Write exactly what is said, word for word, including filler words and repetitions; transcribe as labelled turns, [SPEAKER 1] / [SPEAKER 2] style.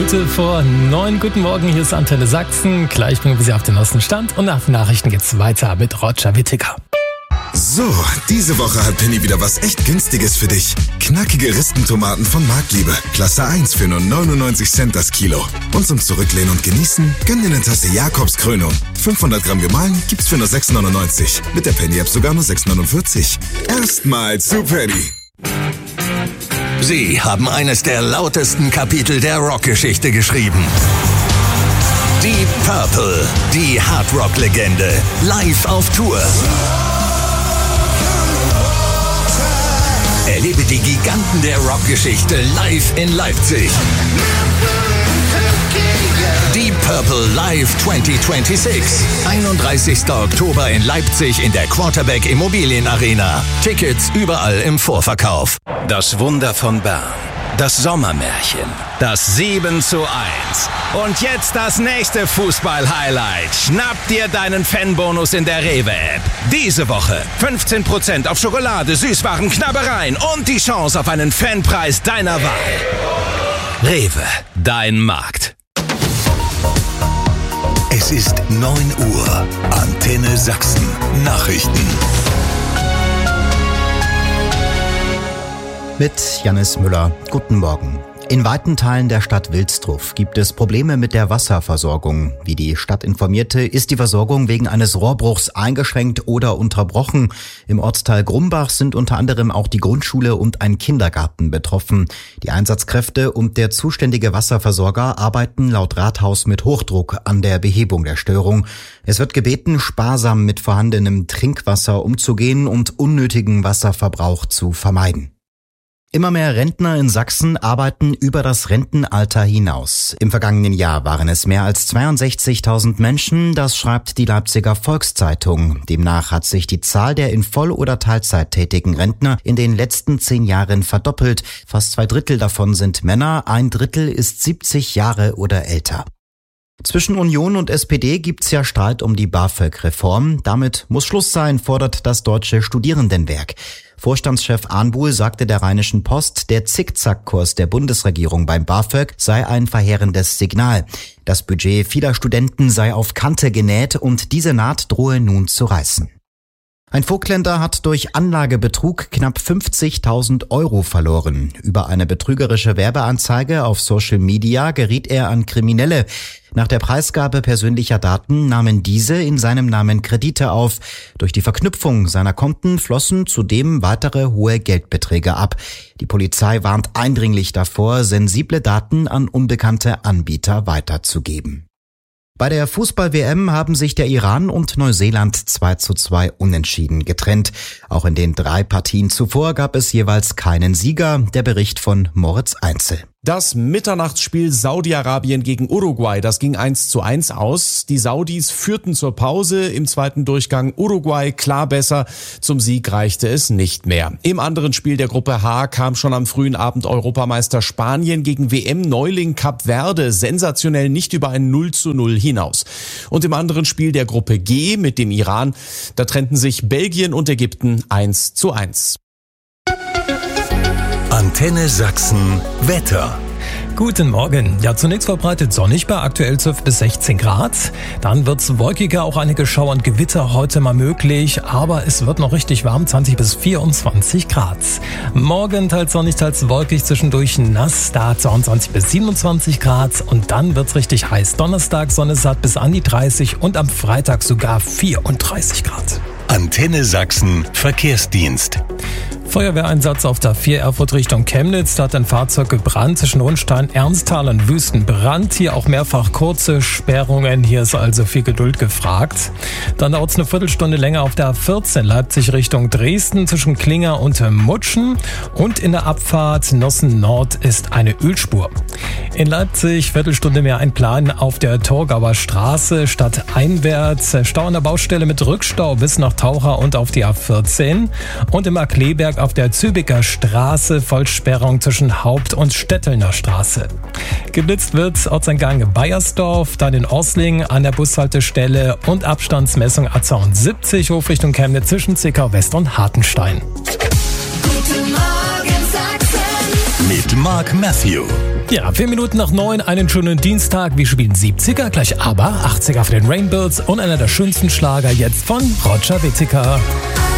[SPEAKER 1] Minute vor neun. Guten Morgen, hier ist Antenne Sachsen. Gleich bringen wir Sie auf den neuesten Stand und nach den Nachrichten geht's weiter mit Roger Wittiger.
[SPEAKER 2] So, diese Woche hat Penny wieder was echt Günstiges für dich. Knackige Rispentomaten von Marktliebe. Klasse eins für nur neunundneunzig Cent das Kilo. Und zum Zurücklehnen und Genießen, gönn dir eine Tasse Jakobs Krönung. fünfhundert Gramm gemahlen gibt's für nur sechs neunundneunzig. Mit der Penny-App sogar nur sechs neunundvierzig. Erstmal zu Penny.
[SPEAKER 3] Sie haben eines der lautesten Kapitel der Rockgeschichte geschrieben. Deep Purple, die Hardrock-Legende, live auf Tour. Erlebe die Giganten der Rockgeschichte live in Leipzig. Deep Purple Live zwanzig sechsundzwanzig. einunddreißigster Oktober in Leipzig in der Quarterback Immobilien Arena. Tickets überall im Vorverkauf. Das Wunder von Bern. Das Sommermärchen. Das sieben zu eins. Und jetzt das nächste Fußball-Highlight. Schnapp dir deinen Fanbonus in der Rewe-App. Diese Woche fünfzehn Prozent auf Schokolade, Süßwaren, Knabbereien und die Chance auf einen Fanpreis deiner Wahl. Rewe, dein Markt. Es ist neun Uhr. Antenne Sachsen. Nachrichten.
[SPEAKER 4] Mit Jannis Müller. Guten Morgen. In weiten Teilen der Stadt Wilsdruff gibt es Probleme mit der Wasserversorgung. Wie die Stadt informierte, ist die Versorgung wegen eines Rohrbruchs eingeschränkt oder unterbrochen. Im Ortsteil Grumbach sind unter anderem auch die Grundschule und ein Kindergarten betroffen. Die Einsatzkräfte und der zuständige Wasserversorger arbeiten laut Rathaus mit Hochdruck an der Behebung der Störung. Es wird gebeten, sparsam mit vorhandenem Trinkwasser umzugehen und unnötigen Wasserverbrauch zu vermeiden. Immer mehr Rentner in Sachsen arbeiten über das Rentenalter hinaus. Im vergangenen Jahr waren es mehr als zweiundsechzigtausend Menschen, das schreibt die Leipziger Volkszeitung. Demnach hat sich die Zahl der in Voll- oder Teilzeit tätigen Rentner in den letzten zehn Jahren verdoppelt. Fast zwei Drittel davon sind Männer, ein Drittel ist siebzig Jahre oder älter. Zwischen Union und S P D gibt's ja Streit um die BAföG-Reform. Damit muss Schluss sein, fordert das Deutsche Studierendenwerk. Vorstandschef Arnbuhl sagte der Rheinischen Post, der Zickzackkurs der Bundesregierung beim BAföG sei ein verheerendes Signal. Das Budget vieler Studenten sei auf Kante genäht und diese Naht drohe nun zu reißen. Ein Vogtländer hat durch Anlagebetrug knapp fünfzigtausend Euro verloren. Über eine betrügerische Werbeanzeige auf Social Media geriet er an Kriminelle. Nach der Preisgabe persönlicher Daten nahmen diese in seinem Namen Kredite auf. Durch die Verknüpfung seiner Konten flossen zudem weitere hohe Geldbeträge ab. Die Polizei warnt eindringlich davor, sensible Daten an unbekannte Anbieter weiterzugeben. Bei der Fußball-W M haben sich der Iran und Neuseeland zwei zu zwei unentschieden getrennt. Auch in den drei Partien zuvor gab es jeweils keinen Sieger. Der Bericht von Moritz Einzel.
[SPEAKER 5] Das Mitternachtsspiel Saudi-Arabien gegen Uruguay, das ging eins zu eins aus. Die Saudis führten zur Pause, im zweiten Durchgang Uruguay klar besser. Zum Sieg reichte es nicht mehr. Im anderen Spiel der Gruppe H kam schon am frühen Abend Europameister Spanien gegen W M-Neuling Kap Verde sensationell nicht über ein null zu null hinaus. Und im anderen Spiel der Gruppe G mit dem Iran, da trennten sich Belgien und Ägypten eins zu eins.
[SPEAKER 3] Antenne Sachsen Wetter.
[SPEAKER 1] Guten Morgen. Ja, zunächst verbreitet sonnig bei aktuell zwölf bis sechzehn Grad. Dann wird's wolkiger, auch einige Schauer und Gewitter heute mal möglich. Aber es wird noch richtig warm, zwanzig bis vierundzwanzig Grad. Morgen teils sonnig, teils wolkig, zwischendurch nass, da zweiundzwanzig bis siebenundzwanzig Grad. Und dann wird's richtig heiß. Donnerstag Sonne satt bis an die dreißig und am Freitag sogar vierunddreißig Grad.
[SPEAKER 3] Antenne Sachsen Verkehrsdienst.
[SPEAKER 1] Feuerwehreinsatz auf der vier Erfurt Richtung Chemnitz. Da hat ein Fahrzeug gebrannt zwischen Rundstein, Ernsttal und Wüstenbrand. Hier auch mehrfach kurze Sperrungen. Hier ist also viel Geduld gefragt. Dann dauert es eine Viertelstunde länger auf der A vierzehn Leipzig Richtung Dresden zwischen Klinger und Mutschen. Und in der Abfahrt Nossen Nord ist eine Ölspur. In Leipzig Viertelstunde mehr einplanen auf der Torgauer Straße statt einwärts. Stau an der Baustelle mit Rückstau bis nach Taucher und auf die A vierzehn. Und im Markleberg auf der Zübicker Straße Vollsperrung zwischen Haupt- und Stettelner Straße. Geblitzt wird Ortseingang Baiersdorf, dann in Orsling an der Bushaltestelle und Abstandsmessung A zweiundsiebzig Hofrichtung Chemnitz zwischen Zickau West und Hartenstein.
[SPEAKER 6] Guten Morgen Sachsen.
[SPEAKER 3] mit Mark Matthew.
[SPEAKER 1] Ja, vier Minuten nach neun, einen schönen Dienstag. Wir spielen siebziger, gleich aber achtziger für den Rainbirds und einer der schönsten Schlager jetzt von Roger Whittaker.